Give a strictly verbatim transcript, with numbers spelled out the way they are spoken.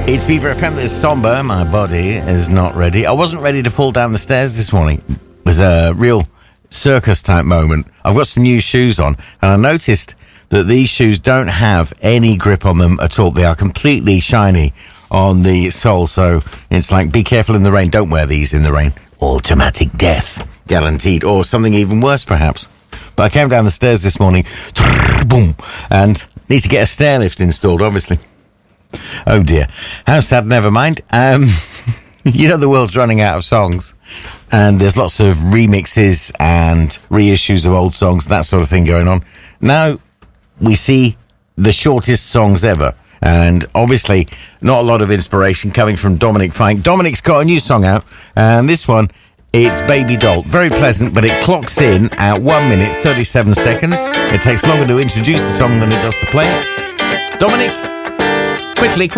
It's Viva F M that's somber. My body is not ready. I wasn't ready to fall down the stairs this morning. It was a real circus type moment. I've got some new shoes on, and I noticed that these shoes don't have any grip on them at all. They are completely shiny on the sole, so it's like, be careful in the rain. Don't wear these in the rain. Automatic death, guaranteed, or something even worse, perhaps. But I came down the stairs this morning, boom, and need to get a stair lift installed, obviously. Oh dear. How sad, never mind. Um, you know, the world's running out of songs, and there's lots of remixes and reissues of old songs, that sort of thing going on. Now we see the shortest songs ever, and obviously not a lot of inspiration coming from Dominic Fike. Dominic's got a new song out, and this one, it's Baby Doll. Very pleasant, but it clocks in at one minute, thirty-seven seconds. It takes longer to introduce the song than it does to play it. Dominic, quickly, quickly.